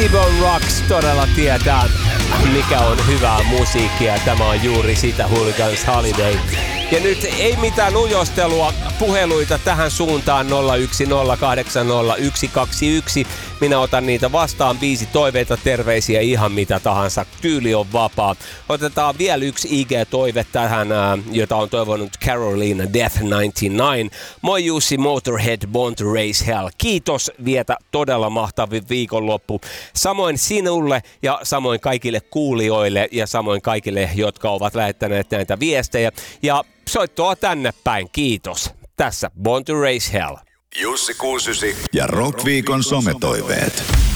T-Bone Rocks todella tietää, mikä on hyvää musiikkia. Tämä on juuri sitä, Hooligans Holiday. Ja nyt ei mitään ujostelua, puheluita tähän suuntaan 010800121. Minä otan niitä vastaan, 5 toiveita, terveisiä, ihan mitä tahansa. Tyyli on vapaa. Otetaan vielä yksi IG-toive tähän, jota on toivonut Carolina Death99. Moi Jussi, Motorhead, Born to Raise Hell. Kiitos, vietä todella mahtavin viikonloppu. Samoin sinulle ja samoin kaikille kuulijoille ja samoin kaikille, jotka ovat lähettäneet näitä viestejä. Ja soittoa tänne päin, kiitos. Tässä Born to Raise Hell. Jussi 69 ja Rockviikon sometoiveet.